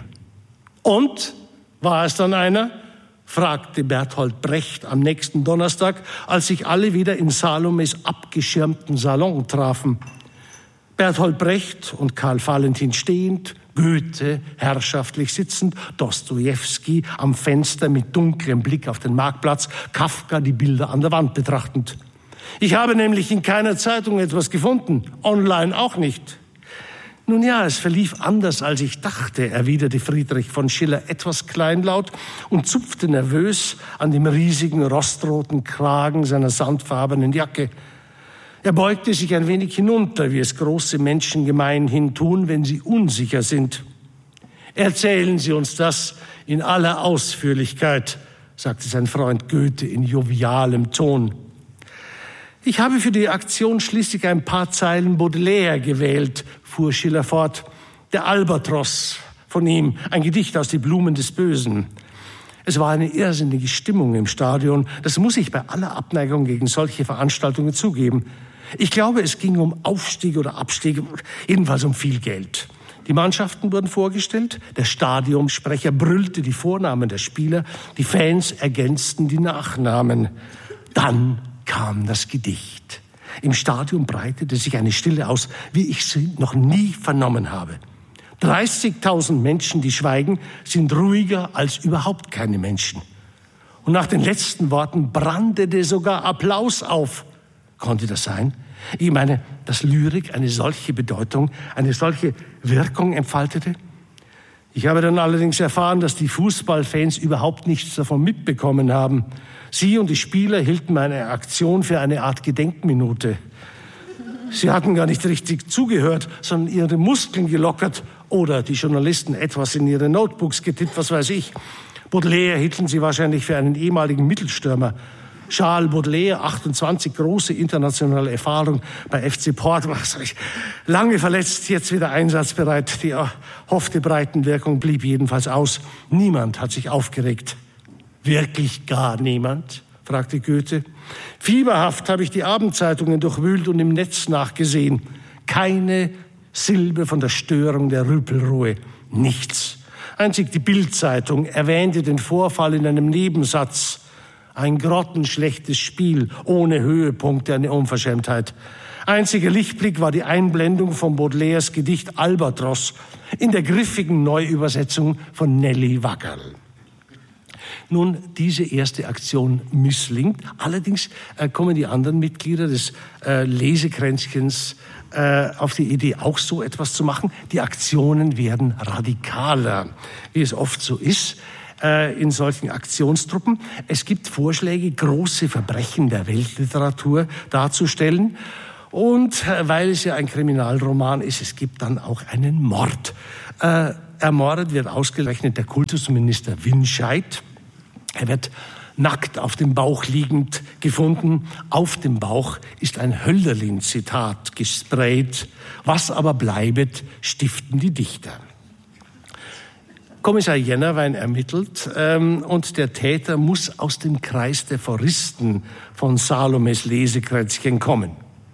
Und? War es dann einer? Fragte Bertolt Brecht am nächsten Donnerstag, als sich alle wieder in Salomes abgeschirmten Salon trafen. Bertolt Brecht und Karl Valentin stehend, Goethe herrschaftlich sitzend, Dostojewski am Fenster mit dunklem Blick auf den Marktplatz, Kafka die Bilder an der Wand betrachtend. Ich habe nämlich in keiner Zeitung etwas gefunden, online auch nicht. Nun ja, es verlief anders, als ich dachte, erwiderte Friedrich von Schiller etwas kleinlaut und zupfte nervös an dem riesigen rostroten Kragen seiner sandfarbenen Jacke. Er beugte sich ein wenig hinunter, wie es große Menschen gemeinhin tun, wenn sie unsicher sind. Erzählen Sie uns das in aller Ausführlichkeit, sagte sein Freund Goethe in jovialem Ton. Ich habe für die Aktion schließlich ein paar Zeilen Baudelaire gewählt, fuhr Schiller fort. Der Albatros von ihm, ein Gedicht aus Die Blumen des Bösen. Es war eine irrsinnige Stimmung im Stadion. Das muss ich bei aller Abneigung gegen solche Veranstaltungen zugeben. Ich glaube, es ging um Aufstieg oder Abstieg, jedenfalls um viel Geld. Die Mannschaften wurden vorgestellt, der Stadionsprecher brüllte die Vornamen der Spieler, die Fans ergänzten die Nachnamen. Dann kam das Gedicht. Im Stadion breitete sich eine Stille aus, wie ich sie noch nie vernommen habe. dreißigtausend Menschen, die schweigen, sind ruhiger als überhaupt keine Menschen. Und nach den letzten Worten brandete sogar Applaus auf. Konnte das sein? Ich meine, dass Lyrik eine solche Bedeutung, eine solche Wirkung entfaltete? Ich habe dann allerdings erfahren, dass die Fußballfans überhaupt nichts davon mitbekommen haben. Sie und die Spieler hielten meine Aktion für eine Art Gedenkminute. Sie hatten gar nicht richtig zugehört, sondern ihre Muskeln gelockert oder die Journalisten etwas in ihre Notebooks getippt, was weiß ich. Baudelaire hielten sie wahrscheinlich für einen ehemaligen Mittelstürmer. Charles Baudelaire, achtundzwanzig, große internationale Erfahrung bei F C Porto. Lange verletzt, jetzt wieder einsatzbereit. Die erhoffte Breitenwirkung blieb jedenfalls aus. Niemand hat sich aufgeregt. Wirklich gar niemand? Fragte Goethe. Fieberhaft habe ich die Abendzeitungen durchwühlt und im Netz nachgesehen. Keine Silbe von der Störung der Rüpelruhe. Nichts. Einzig die Bild-Zeitung erwähnte den Vorfall in einem Nebensatz. Ein grottenschlechtes Spiel, ohne Höhepunkte, eine Unverschämtheit. Einziger Lichtblick war die Einblendung von Baudelaires Gedicht Albatros in der griffigen Neuübersetzung von Nelly Wackerl. Nun, diese erste Aktion misslingt. Allerdings äh, kommen die anderen Mitglieder des äh, Lesekränzchens äh, auf die Idee, auch so etwas zu machen. Die Aktionen werden radikaler, wie es oft so ist äh, in solchen Aktionstruppen. Es gibt Vorschläge, große Verbrechen der Weltliteratur darzustellen. Und äh, weil es ja ein Kriminalroman ist, es gibt dann auch einen Mord. Äh, ermordet wird ausgerechnet der Kultusminister Winscheid. Er wird nackt auf dem Bauch liegend gefunden. Auf dem Bauch ist ein Hölderlin-Zitat gesprayt. Was aber bleibet, stiften die Dichter. Kommissar Jennerwein ermittelt ähm, und der Täter muss aus dem Kreis der Foristen von Salomes Lesekränzchen kommen.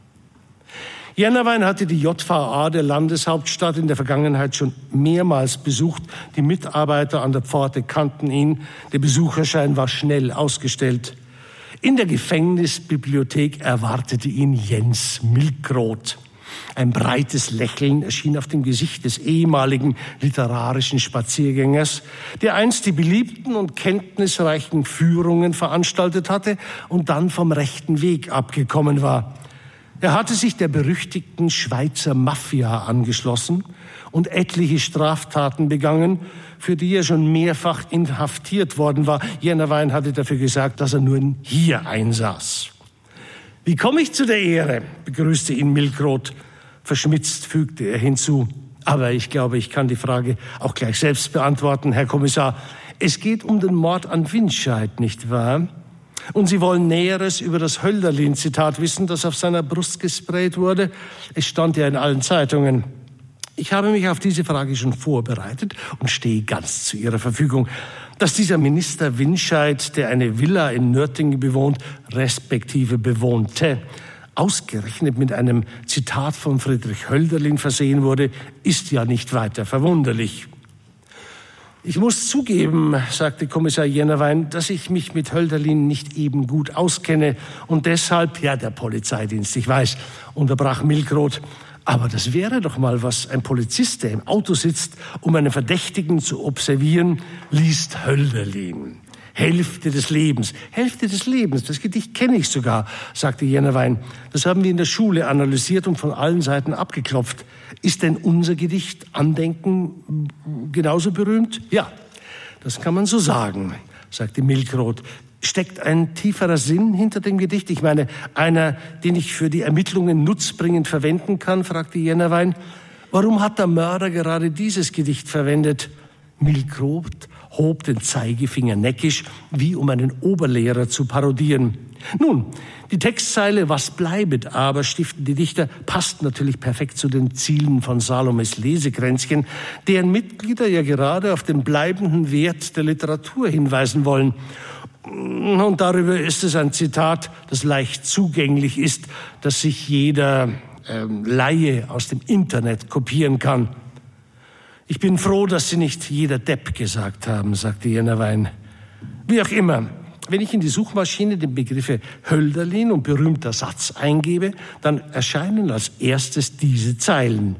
Jennerwein hatte die J V A der Landeshauptstadt in der Vergangenheit schon mehrmals besucht. Die Mitarbeiter an der Pforte kannten ihn. Der Besucherschein war schnell ausgestellt. In der Gefängnisbibliothek erwartete ihn Jens Milkroth. Ein breites Lächeln erschien auf dem Gesicht des ehemaligen literarischen Spaziergängers, der einst die beliebten und kenntnisreichen Führungen veranstaltet hatte und dann vom rechten Weg abgekommen war. Er hatte sich der berüchtigten Schweizer Mafia angeschlossen und etliche Straftaten begangen, für die er schon mehrfach inhaftiert worden war. Jennerwein hatte dafür gesagt, dass er nur hier einsaß. »Wie komme ich zu der Ehre?« begrüßte ihn Milkroth. Verschmitzt fügte er hinzu. »Aber ich glaube, ich kann die Frage auch gleich selbst beantworten, Herr Kommissar. Es geht um den Mord an Winscheid, nicht wahr? Und Sie wollen Näheres über das Hölderlin-Zitat wissen, das auf seiner Brust gesprayt wurde? Es stand ja in allen Zeitungen. Ich habe mich auf diese Frage schon vorbereitet und stehe ganz zu Ihrer Verfügung. Dass dieser Minister Winscheid, der eine Villa in Nürtingen bewohnt, respektive bewohnte, ausgerechnet mit einem Zitat von Friedrich Hölderlin versehen wurde, ist ja nicht weiter verwunderlich. Ich muss zugeben, sagte Kommissar Jennerwein, dass ich mich mit Hölderlin nicht eben gut auskenne und deshalb, ja, der Polizeidienst, ich weiß, unterbrach Milkroth. Aber das wäre doch mal was. Ein Polizist, der im Auto sitzt, um einen Verdächtigen zu observieren, liest Hölderlin. Hälfte des Lebens. Hälfte des Lebens, das Gedicht kenne ich sogar, sagte Jennerwein. Das haben wir in der Schule analysiert und von allen Seiten abgeklopft. Ist denn unser Gedicht Andenken genauso berühmt? Ja, das kann man so sagen, sagte Milkroth. Steckt ein tieferer Sinn hinter dem Gedicht? Ich meine, einer, den ich für die Ermittlungen nutzbringend verwenden kann, fragte Jennerwein. Warum hat der Mörder gerade dieses Gedicht verwendet? Milkroth hob den Zeigefinger neckisch, wie um einen Oberlehrer zu parodieren. Nun, die Textzeile »Was bleibet aber«, stiften die Dichter, passt natürlich perfekt zu den Zielen von Salomes Lesekränzchen, deren Mitglieder ja gerade auf den bleibenden Wert der Literatur hinweisen wollen. Und darüber ist es ein Zitat, das leicht zugänglich ist, das sich jeder ähm, Laie aus dem Internet kopieren kann. Ich bin froh, dass Sie nicht jeder Depp gesagt haben, sagte Jennerwein. Wie auch immer, wenn ich in die Suchmaschine den Begriffe Hölderlin und berühmter Satz eingebe, dann erscheinen als erstes diese Zeilen.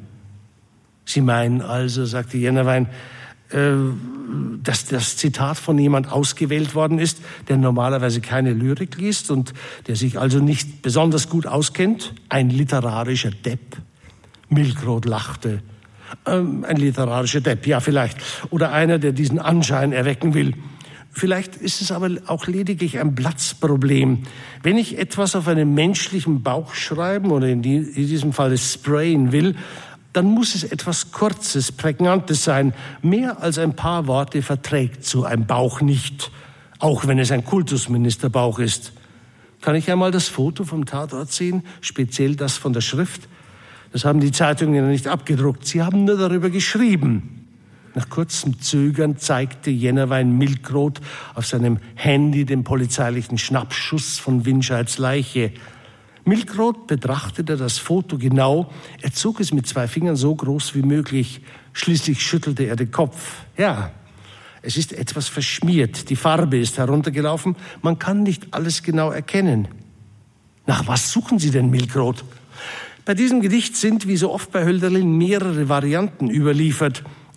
Sie meinen also, sagte Jennerwein, äh, dass das Zitat von jemand ausgewählt worden ist, der normalerweise keine Lyrik liest und der sich also nicht besonders gut auskennt? Ein literarischer Depp? Milkroth lachte. Ähm, ein literarischer Depp, ja vielleicht. Oder einer, der diesen Anschein erwecken will. Vielleicht ist es aber auch lediglich ein Platzproblem. Wenn ich etwas auf einem menschlichen Bauch schreiben oder in, die, in diesem Fall sprayen will, dann muss es etwas Kurzes, Prägnantes sein. Mehr als ein paar Worte verträgt so ein Bauch nicht, auch wenn es ein Kultusministerbauch ist. Kann ich einmal das Foto vom Tatort sehen, speziell das von der Schrift? Das haben die Zeitungen ja nicht abgedruckt. Sie haben nur darüber geschrieben. Nach kurzem Zögern zeigte Jennerwein Milkroth auf seinem Handy den polizeilichen Schnappschuss von Winscheids Leiche. Milkroth betrachtete das Foto genau. Er zog es mit zwei Fingern so groß wie möglich. Schließlich schüttelte er den Kopf. Ja, es ist etwas verschmiert. Die Farbe ist heruntergelaufen. Man kann nicht alles genau erkennen. Nach was suchen Sie denn, Milkroth? Bei diesem Gedicht sind, wie so oft bei Hölderlin, mehrere Varianten überliefert.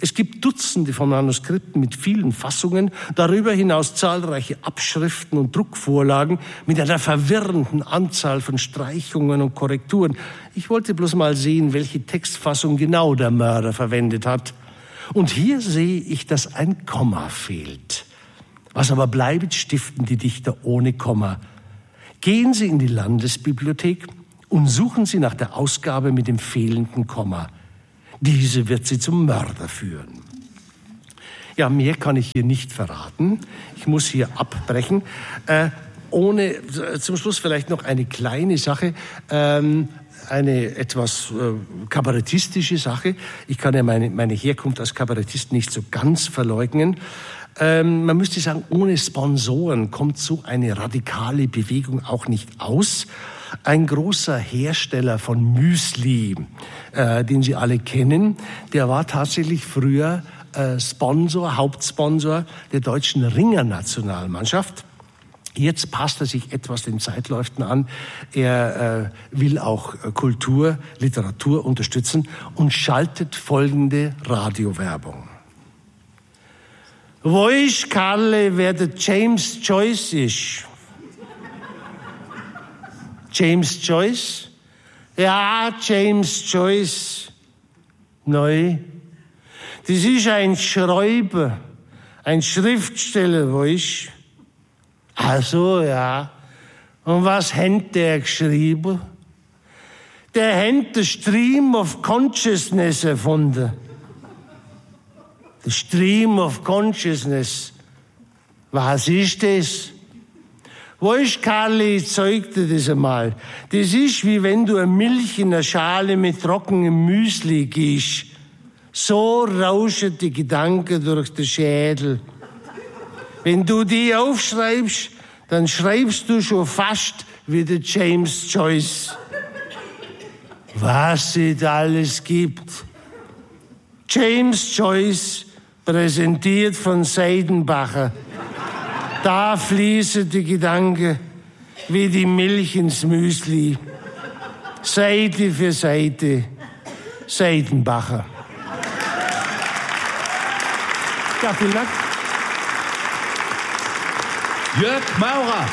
Es gibt Dutzende von Manuskripten mit vielen Fassungen, darüber hinaus zahlreiche Abschriften und Druckvorlagen mit einer verwirrenden Anzahl von Streichungen und Korrekturen. Ich wollte bloß mal sehen, welche Textfassung genau der Mörder verwendet hat. Und hier sehe ich, dass ein Komma fehlt. Was aber bleibt, stiften die Dichter ohne Komma. Gehen Sie in die Landesbibliothek und suchen Sie nach der Ausgabe mit dem fehlenden Komma. Diese wird Sie zum Mörder führen. Ja, mehr kann ich hier nicht verraten. Ich muss hier abbrechen. Äh, ohne, äh, zum Schluss vielleicht noch eine kleine Sache, ähm, eine etwas äh, kabarettistische Sache. Ich kann ja meine, meine Herkunft als Kabarettist nicht so ganz verleugnen. Ähm, man müsste sagen, ohne Sponsoren kommt so eine radikale Bewegung auch nicht aus. Ein großer Hersteller von Müsli, äh, den Sie alle kennen, der war tatsächlich früher äh, Sponsor, Hauptsponsor der deutschen Ringernationalmannschaft. Jetzt passt er sich etwas den Zeitläuften an. Er äh, will auch äh, Kultur, Literatur unterstützen und schaltet folgende Radiowerbung. Weißt, Karle, wer der James Joyce ist? James Joyce? Ja, James Joyce. Neu. Das ist ein Schreiber, ein Schriftsteller, weißt? Ach so, ja. Und was hat der geschrieben? Der hat den Stream of Consciousness erfunden. Der Stream of Consciousness. Was ist das? Weißt, Karli, ich zeig dir das einmal. Das ist, wie wenn du eine Milch in einer Schale mit trockenem Müsli gibst. So rauschen die Gedanken durch den Schädel. Wenn du die aufschreibst, dann schreibst du schon fast wie der James Joyce. Was es alles gibt. James Joyce, präsentiert von Seidenbacher. Da fließen die Gedanken wie die Milch ins Müsli. Seite für Seite. Seidenbacher. Ja, vielen Dank. Jörg Maurer.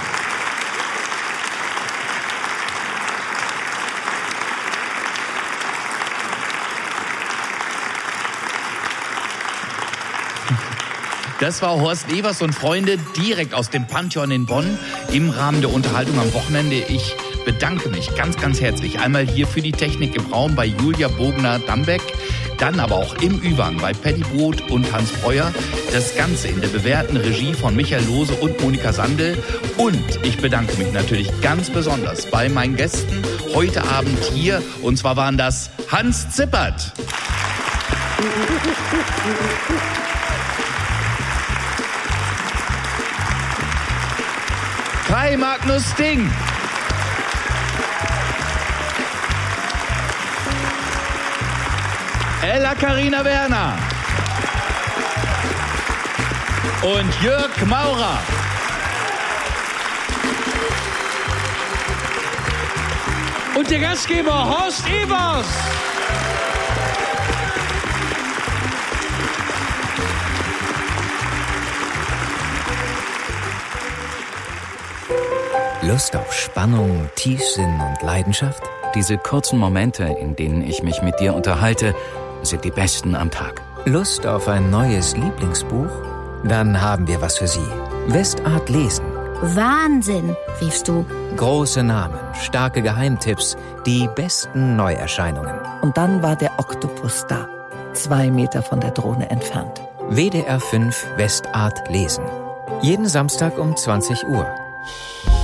Das war Horst Evers und Freunde direkt aus dem Pantheon in Bonn im Rahmen der Unterhaltung am Wochenende. Ich bedanke mich ganz, ganz herzlich einmal hier für die Technik im Raum bei Julia Bogner-Dambeck, dann aber auch im Ü-Wagen bei Patty Brot und Hans Breuer. Das Ganze in der bewährten Regie von Michael Lose und Monika Sandel. Und ich bedanke mich natürlich ganz besonders bei meinen Gästen heute Abend hier. Und zwar waren das Hans Zippert, Kai Magnus Ding, Ella Carina Werner und Jörg Maurer. Und der Gastgeber Horst Evers. Lust auf Spannung, Tiefsinn und Leidenschaft? Diese kurzen Momente, in denen ich mich mit dir unterhalte, sind die besten am Tag. Lust auf ein neues Lieblingsbuch? Dann haben wir was für Sie. Westart lesen. Wahnsinn, riefst du. Große Namen, starke Geheimtipps, die besten Neuerscheinungen. Und dann war der Oktopus da, zwei Meter von der Drohne entfernt. W D R fünf Westart lesen. Jeden Samstag um zwanzig Uhr.